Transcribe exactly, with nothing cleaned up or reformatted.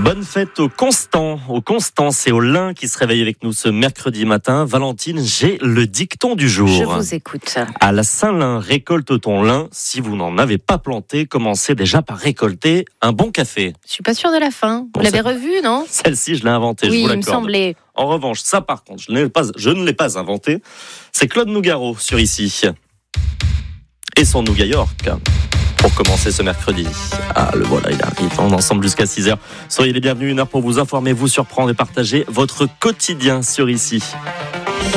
Bonne fête au Constant, au Constance et au Lin qui se réveillent avec nous ce mercredi matin. Valentine, j'ai le dicton du jour. Je vous écoute. À la Saint-Lin, récolte ton lin. Si vous n'en avez pas planté, commencez déjà par récolter un bon café. Je suis pas sûre de la fin. Vous Bon, l'avez ça- revu, non? Celle-ci, je l'ai inventée, Oui, je vous il me l'accorde. semblait. En revanche, ça par contre, je, n'ai pas, je ne l'ai pas inventé. C'est Claude Nougaro sur Ici. Et son Nougat York. Pour commencer ce mercredi. Ah, le voilà, il arrive. On est ensemble jusqu'à six heures. Soyez les bienvenus, une heure pour vous informer, vous surprendre et partager votre quotidien sur Ici.